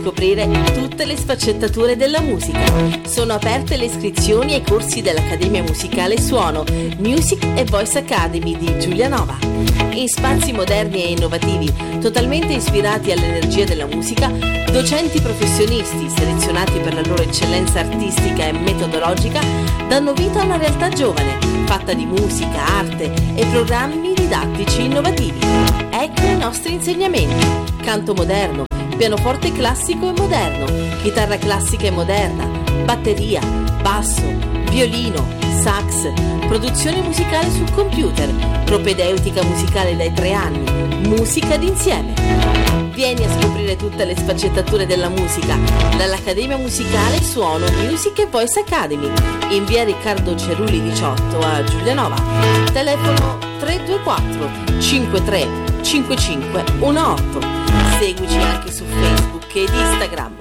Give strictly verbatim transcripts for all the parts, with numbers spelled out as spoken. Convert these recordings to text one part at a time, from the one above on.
scoprire tutte le sfaccettature della musica. Sono aperte le iscrizioni ai corsi dell'Accademia Musicale Suono, Music e Voice Academy di Giulianova. In spazi moderni e innovativi, totalmente ispirati all'energia della musica, docenti professionisti selezionati per la loro eccellenza artistica e metodologica danno vita a una realtà giovane, fatta di musica, arte e programmi didattici innovativi. Ecco i nostri insegnamenti: canto moderno, pianoforte classico e moderno, chitarra classica e moderna, batteria, basso, violino, sax, produzione musicale sul computer, propedeutica musicale dai tre anni, musica d'insieme. Vieni a scoprire tutte le sfaccettature della musica dall'Accademia Musicale Suono, Music e Voice Academy in via Riccardo Cerulli diciotto a Giulianova. Telefono tre due quattro cinque tre cinque cinque uno otto. Seguici anche su Facebook ed Instagram.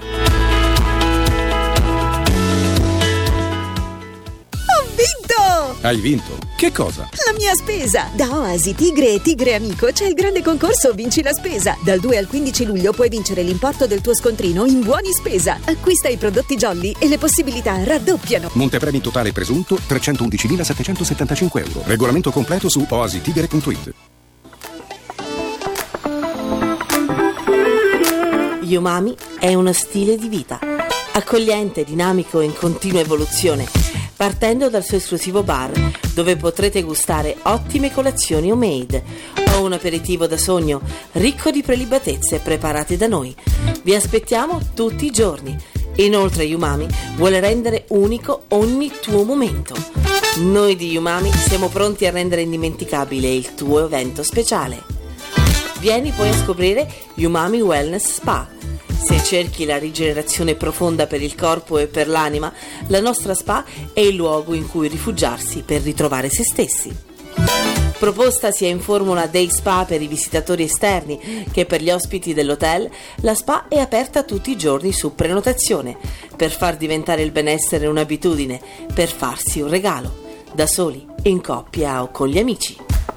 Ho vinto! Hai vinto? Che cosa? La mia spesa! Da Oasi, Tigre e Tigre Amico c'è il grande concorso Vinci la Spesa. Dal due al quindici luglio puoi vincere l'importo del tuo scontrino in buoni spesa. Acquista i prodotti Jolly e le possibilità raddoppiano. Montepremi totale presunto trecentoundicimilasettecentosettantacinque euro. Regolamento completo su oasitigre punto it. Umami è uno stile di vita, accogliente, dinamico e in continua evoluzione, partendo dal suo esclusivo bar, dove potrete gustare ottime colazioni homemade o un aperitivo da sogno, ricco di prelibatezze preparate da noi. Vi aspettiamo tutti i giorni. Inoltre Umami vuole rendere unico ogni tuo momento. Noi di Umami siamo pronti a rendere indimenticabile il tuo evento speciale. Vieni poi a scoprire Umami Wellness Spa. Se cerchi la rigenerazione profonda per il corpo e per l'anima, la nostra spa è il luogo in cui rifugiarsi per ritrovare se stessi. Proposta sia in formula day spa per i visitatori esterni che per gli ospiti dell'hotel, la spa è aperta tutti i giorni su prenotazione, per far diventare il benessere un'abitudine, per farsi un regalo, da soli, in coppia o con gli amici.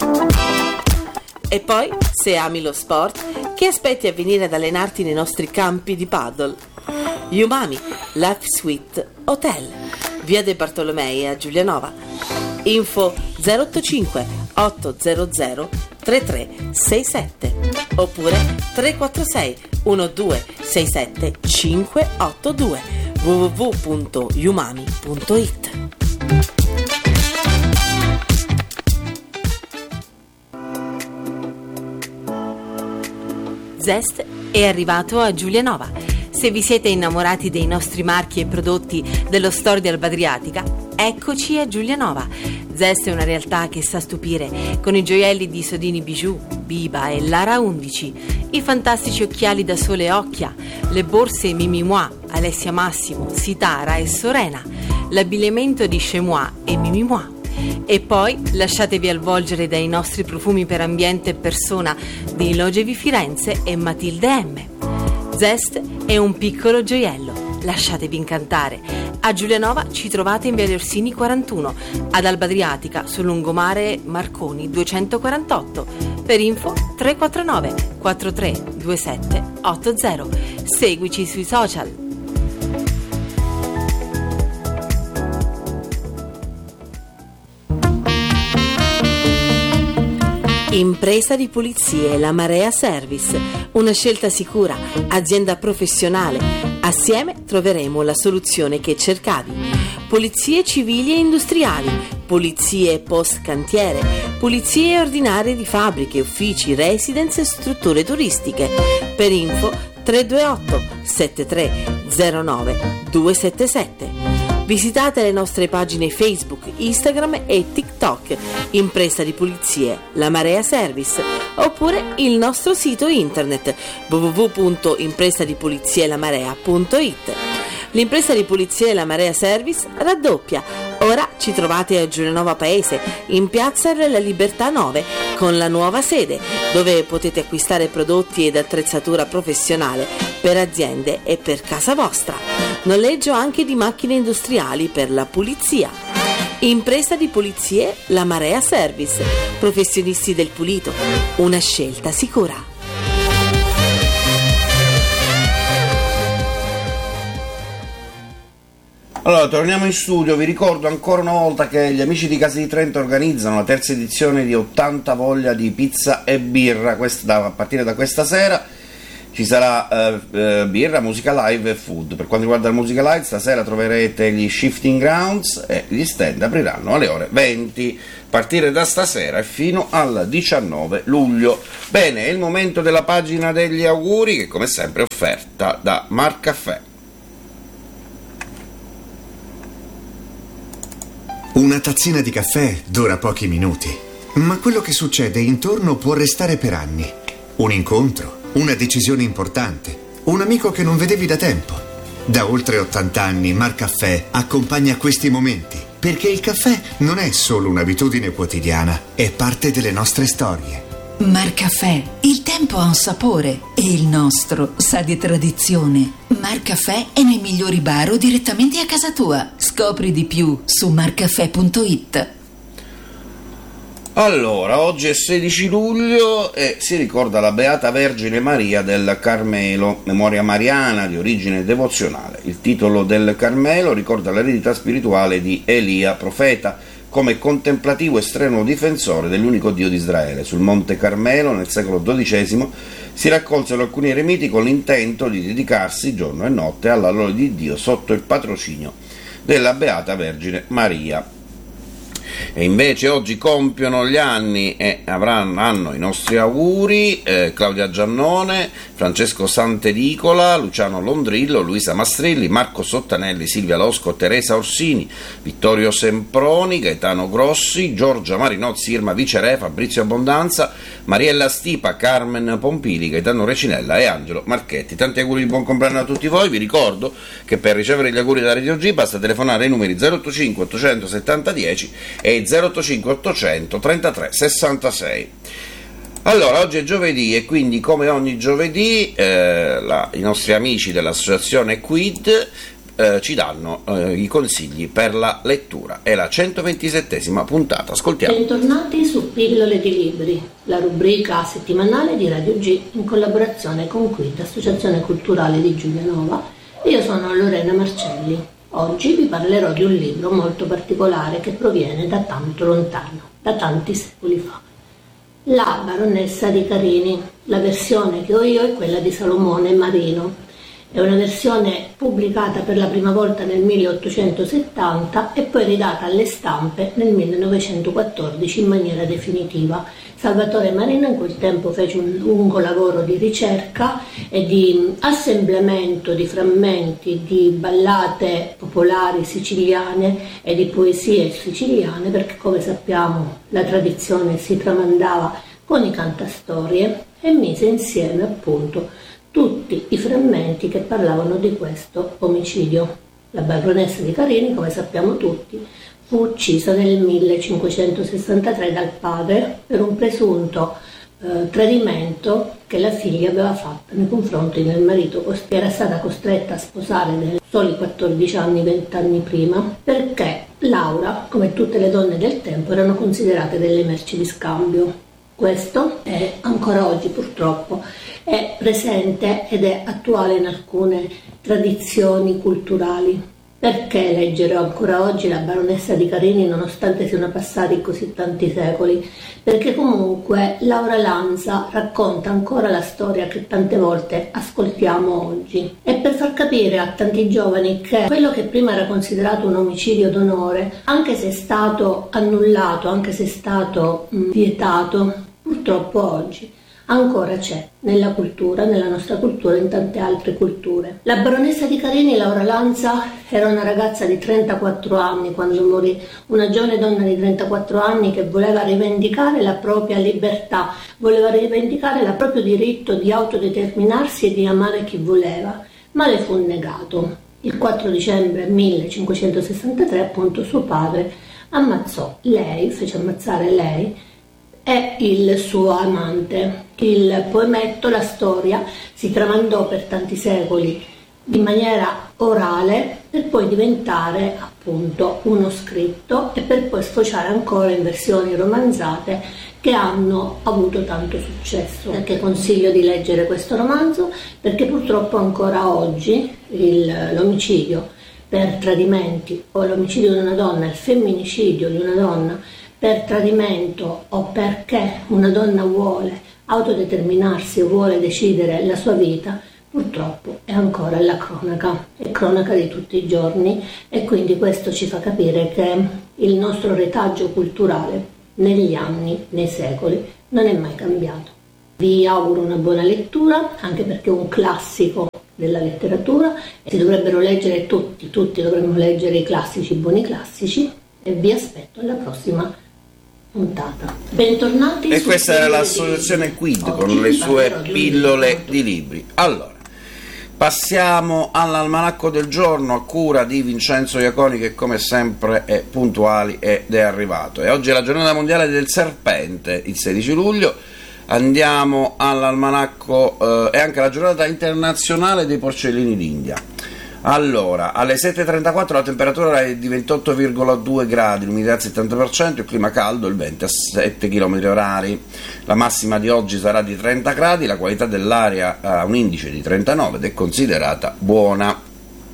E poi, se ami lo sport, che aspetti a venire ad allenarti nei nostri campi di paddle? Umami Life Suite Hotel, via De Bartolomei a Giulianova. Info zero otto cinque otto zero zero tre tre sei sette oppure tre quattro sei uno due sei sette cinque otto due w w w punto umami punto it. Zest è arrivato a Giulianova. Se vi siete innamorati dei nostri marchi e prodotti dello store di Alba Adriatica, eccoci a Giulianova. Zest è una realtà che sa stupire con i gioielli di Sodini Bijou, Biba e Lara undici, i fantastici occhiali da sole Occhia, le borse Mimi Moi, Alessia Massimo, Sitara e Sorena, l'abbigliamento di Chemois e Mimi Moi. E poi lasciatevi avvolgere dai nostri profumi per ambiente e persona di Logevi Firenze e Matilde M. Zest è un piccolo gioiello, lasciatevi incantare. A Giulianova ci trovate in via Orsini quarantuno, ad Alba Adriatica sul lungomare Marconi duecentoquarantotto. Per info tre quattro nove quattro tre due sette otto zero. Seguici sui social. Impresa di pulizie La Marea Service, una scelta sicura, azienda professionale. Assieme troveremo la soluzione che cercavi. Pulizie civili e industriali, pulizie post cantiere, pulizie ordinarie di fabbriche, uffici, residence e strutture turistiche. Per info tre due otto sette tre zero nove due sette sette. Visitate le nostre pagine Facebook, Instagram e TikTok, Impresa di Pulizie La Marea Service, oppure il nostro sito internet w w w punto impresa di pulizie la marea punto it. L'impresa di pulizie La Marea Service raddoppia. Ora ci trovate a Giulianova Paese, in piazza della Libertà nove, con la nuova sede, dove potete acquistare prodotti ed attrezzatura professionale per aziende e per casa vostra. Noleggio anche di macchine industriali per la pulizia. Impresa di pulizie La Marea Service, professionisti del pulito, una scelta sicura. Allora, torniamo in studio. Vi ricordo ancora una volta che gli amici di Casa di Trento organizzano la terza edizione di ottanta voglia di pizza e birra. Questa, a partire da questa sera ci sarà eh, eh, birra, musica live e food. Per quanto riguarda la musica live, stasera troverete gli Shifting Grounds e gli stand apriranno alle ore venti, a partire da stasera e fino al diciannove luglio. Bene, è il momento della pagina degli auguri, che come sempre è offerta da Marcaffè. Una tazzina di caffè dura pochi minuti, ma quello che succede intorno può restare per anni. Un incontro, una decisione importante, un amico che non vedevi da tempo. Da oltre ottanta anni Marcaffè accompagna questi momenti, perché il caffè non è solo un'abitudine quotidiana, è parte delle nostre storie. Marcaffè, il tempo ha un sapore e il nostro sa di tradizione. Marcaffè è nei migliori bar o direttamente a casa tua. Scopri di più su marcaffè punto it. Allora, oggi è sedici luglio e si ricorda la Beata Vergine Maria del Carmelo, memoria mariana di origine devozionale. Il titolo del Carmelo ricorda l'eredità spirituale di Elia, profeta, come contemplativo e strenuo difensore dell'unico Dio di Israele. Sul Monte Carmelo, nel secolo dodicesimo, si raccolsero alcuni eremiti con l'intento di dedicarsi giorno e notte alla lode di Dio sotto il patrocinio della Beata Vergine Maria. E invece oggi compiono gli anni e avranno hanno i nostri auguri eh, Claudia Giannone, Francesco Sant'Edicola, Luciano Londrillo, Luisa Mastrilli, Marco Sottanelli, Silvia Losco, Teresa Orsini, Vittorio Semproni, Gaetano Grossi, Giorgia Marinozzi, Irma Viceré, Fabrizio Abbondanza, Mariella Stipa, Carmen Pompili, Gaetano Recinella e Angelo Marchetti. Tanti auguri di buon compleanno a tutti voi. Vi ricordo che per ricevere gli auguri da Radio G basta telefonare ai numeri zero otto cinque ottocentosettanta dieci e zero otto cinque ottocento trentatré sessantasei. Allora, oggi è giovedì e quindi come ogni giovedì eh, la, i nostri amici dell'associazione Quid eh, ci danno eh, i consigli per la lettura. È la centoventisettesima puntata, ascoltiamo. Bentornati su Pillole di Libri, la rubrica settimanale di Radio G in collaborazione con Quid, Associazione Culturale di Giulianova. Io sono Lorena Marcelli. Oggi vi parlerò di un libro molto particolare che proviene da tanto lontano, da tanti secoli fa. La Baronessa di Carini. La versione che ho io è quella di Salomone Marino. È una versione pubblicata per la prima volta nel milleottocentosettanta e poi ridata alle stampe nel millenovecentoquattordici in maniera definitiva. Salvatore Marino in quel tempo fece un lungo lavoro di ricerca e di assemblamento di frammenti di ballate popolari siciliane e di poesie siciliane, perché come sappiamo la tradizione si tramandava con i cantastorie, e mise insieme appunto tutti i frammenti che parlavano di questo omicidio. La Baronessa di Carini, come sappiamo tutti, fu uccisa nel millecinquecentosessantatré dal padre per un presunto eh, tradimento che la figlia aveva fatto nei confronti del marito, che era stata costretta a sposare nei soli quattordici anni, venti anni prima, perché Laura, come tutte le donne del tempo, erano considerate delle merci di scambio. Questo è ancora oggi purtroppo è presente ed è attuale in alcune tradizioni culturali. Perché leggere ancora oggi la Baronessa di Carini nonostante siano passati così tanti secoli? Perché comunque Laura Lanza racconta ancora la storia che tante volte ascoltiamo oggi. E per far capire a tanti giovani che quello che prima era considerato un omicidio d'onore, anche se è stato annullato, anche se è stato mh, vietato, purtroppo oggi ancora c'è nella cultura, nella nostra cultura e in tante altre culture. La Baronessa di Carini, Laura Lanza, era una ragazza di trentaquattro anni quando morì, una giovane donna di trentaquattro anni che voleva rivendicare la propria libertà, voleva rivendicare il proprio diritto di autodeterminarsi e di amare chi voleva, ma le fu negato. Il quattro dicembre millecinquecentosessantatré, appunto, suo padre ammazzò lei, fece ammazzare lei e il suo amante. Il poemetto, la storia, si tramandò per tanti secoli in maniera orale per poi diventare appunto uno scritto e per poi sfociare ancora in versioni romanzate che hanno avuto tanto successo. Perché consiglio di leggere questo romanzo? Perché purtroppo ancora oggi il, l'omicidio per tradimenti o l'omicidio di una donna, il femminicidio di una donna per tradimento o perché una donna vuole autodeterminarsi o vuole decidere la sua vita, purtroppo è ancora la cronaca, è cronaca di tutti i giorni, e quindi questo ci fa capire che il nostro retaggio culturale negli anni, nei secoli, non è mai cambiato. Vi auguro una buona lettura, anche perché è un classico della letteratura e si dovrebbero leggere tutti, tutti dovremmo leggere i classici, i buoni classici, e vi aspetto alla prossima puntata. Bentornati. E questa è l'associazione Quid con le sue pillole di libri. Allora, passiamo all'almanacco del giorno a cura di Vincenzo Iaconi, che come sempre è puntuale ed è arrivato. E oggi è la giornata mondiale del serpente, il sedici luglio. Andiamo all'almanacco, eh, è anche la giornata internazionale dei porcellini d'India. Allora, alle sette e trentaquattro la temperatura è di ventotto virgola due gradi, l'umidità al settanta per cento, il clima caldo, il vento a sette chilometri orari. La massima di oggi sarà di trenta gradi, la qualità dell'aria ha un indice di trentanove ed è considerata buona.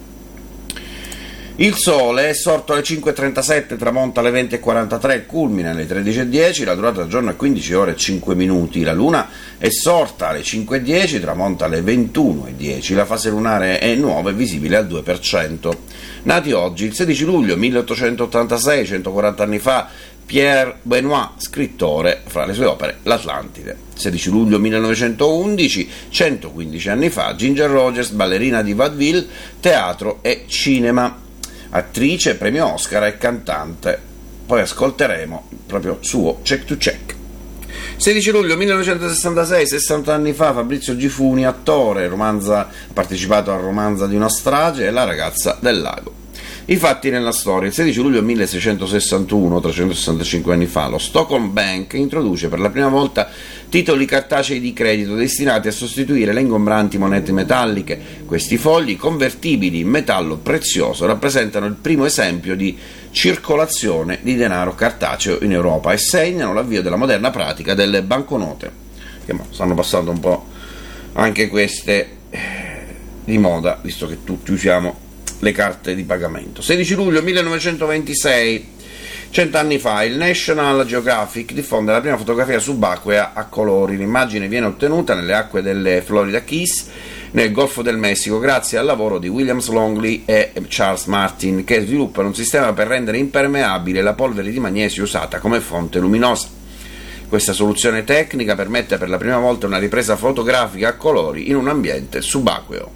Il sole è sorto alle cinque e trentasette, tramonta alle venti e quarantatré, il culmine alle tredici e dieci, la durata del giorno è quindici ore e cinque minuti. La luna è sorta alle cinque e dieci, tramonta alle ventuno e dieci, la fase lunare è nuova e visibile al due per cento. Nati oggi, il sedici luglio milleottocentottantasei, centoquaranta anni fa, Pierre Benoit, scrittore, fra le sue opere L'Atlantide. sedici luglio millenovecentoundici, centoquindici anni fa, Ginger Rogers, ballerina di vaudeville, teatro e cinema. Attrice, premio Oscar e cantante. Poi ascolteremo proprio suo Check to Check. sedici luglio millenovecentosessantasei, sessanta anni fa, Fabrizio Gifuni, attore, romanza, ha partecipato al Romanza di una strage e La ragazza del lago. I fatti nella storia. Il sedici luglio milleseicentosessantuno, trecentosessantacinque anni fa, lo Stockholm Bank introduce per la prima volta titoli cartacei di credito destinati a sostituire le ingombranti monete metalliche. Questi fogli, convertibili in metallo prezioso, rappresentano il primo esempio di circolazione di denaro cartaceo in Europa e segnano l'avvio della moderna pratica delle banconote, che stanno passando un po' anche queste di moda, visto che tutti usiamo le carte di pagamento. sedici luglio millenovecentoventisei, cent'anni fa, il National Geographic diffonde la prima fotografia subacquea a colori. L'immagine viene ottenuta nelle acque delle Florida Keys, nel Golfo del Messico, grazie al lavoro di Williams Longley e Charles Martin, che sviluppano un sistema per rendere impermeabile la polvere di magnesio usata come fonte luminosa. Questa soluzione tecnica permette per la prima volta una ripresa fotografica a colori in un ambiente subacqueo.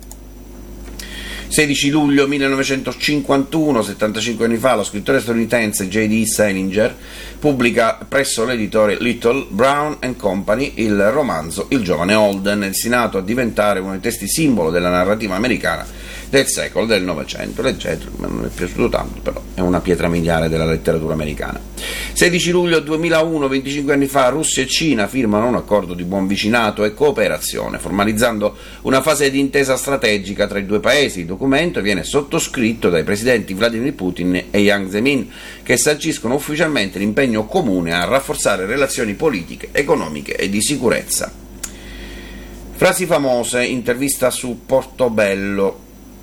sedici luglio millenovecentocinquantuno, settantacinque anni fa, lo scrittore statunitense J D Salinger pubblica presso l'editore Little, Brown and Company il romanzo Il giovane Holden, destinato a diventare uno dei testi simbolo della narrativa americana del secolo del Novecento. Leggetelo, ma non è piaciuto tanto, però è una pietra miliare della letteratura americana. sedici luglio duemilauno, venticinque anni fa, Russia e Cina firmano un accordo di buon vicinato e cooperazione, formalizzando una fase di intesa strategica tra i due paesi. Il documento viene sottoscritto dai presidenti Vladimir Putin e Jiang Zemin, che sanciscono ufficialmente l'impegno comune a rafforzare relazioni politiche, economiche e di sicurezza. Frasi famose, intervista su Portobello.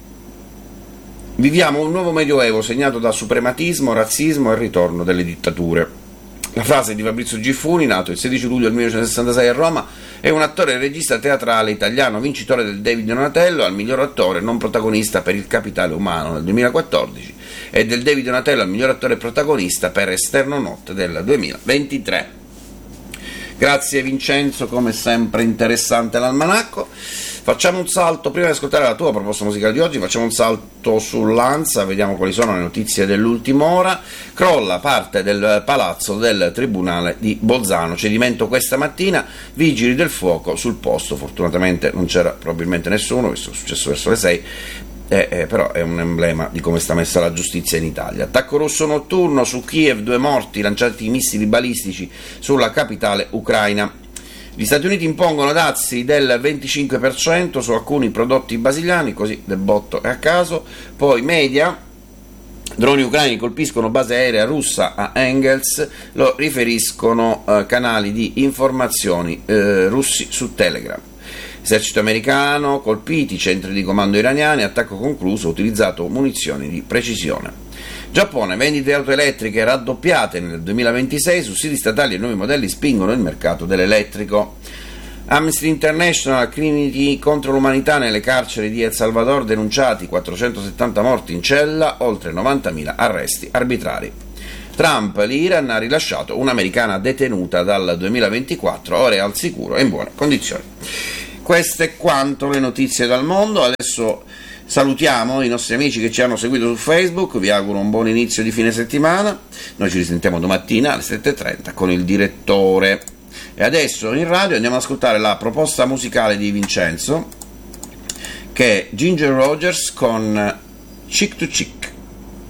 Viviamo un nuovo medioevo segnato da suprematismo, razzismo e ritorno delle dittature. La frase di Fabrizio Gifuni, nato il sedici luglio del millenovecentosessantasei a Roma, è un attore e regista teatrale italiano, vincitore del David Donatello al miglior attore non protagonista per Il capitale umano nel duemilaquattordici e del David Donatello al miglior attore protagonista per Esterno Notte del duemilaventitré. Grazie Vincenzo, come sempre interessante l'almanacco. Facciamo un salto, prima di ascoltare la tua proposta musicale di oggi, facciamo un salto sull'Ansa, vediamo quali sono le notizie dell'ultima ora. Crolla parte del palazzo del Tribunale di Bolzano, cedimento questa mattina, vigili del fuoco sul posto, fortunatamente non c'era probabilmente nessuno, questo è successo verso le sei, eh, eh, però è un emblema di come sta messa la giustizia in Italia. Attacco russo notturno su Kiev, due morti, lanciati missili balistici sulla capitale ucraina. Gli Stati Uniti impongono dazi del venticinque per cento su alcuni prodotti brasiliani, così del botto e a caso. Poi media, droni ucraini colpiscono base aerea russa a Engels, lo riferiscono eh, canali di informazioni eh, russi su Telegram. Esercito americano, colpiti, centri di comando iraniani, attacco concluso, utilizzato munizioni di precisione. Giappone, vendite auto elettriche raddoppiate nel duemilaventisei, sussidi statali e nuovi modelli spingono il mercato dell'elettrico. Amnesty International, crimini contro l'umanità nelle carceri di El Salvador denunciati, quattrocentosettanta morti in cella, oltre novantamila arresti arbitrari. Trump, l'Iran ha rilasciato un'americana detenuta dal duemilaventiquattro, ora è al sicuro e in buone condizioni. Queste è quanto le notizie dal mondo. Adesso salutiamo i nostri amici che ci hanno seguito su Facebook, vi auguro un buon inizio di fine settimana, noi ci risentiamo domattina alle sette e trenta con il direttore. E adesso in radio andiamo ad ascoltare la proposta musicale di Vincenzo, che è Ginger Rogers con Chick to Chick.